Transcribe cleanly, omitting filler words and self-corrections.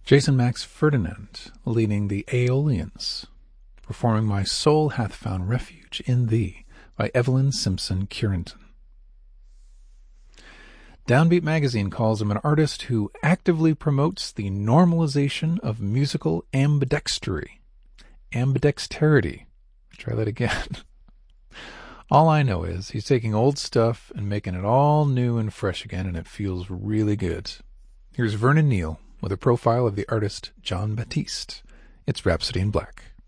Jason Max Ferdinand, leading the Aeolians, performing My Soul Hath Found Refuge in Thee by Evelyn Simpson Curenton. Downbeat magazine calls him an artist who actively promotes the normalization of musical ambidexterity. Ambidexterity. Try that again. All I know is he's taking old stuff and making it all new and fresh again, and it feels really good. Here's Vernon Neal with a profile of the artist Jon Batiste. It's Rhapsody in Black.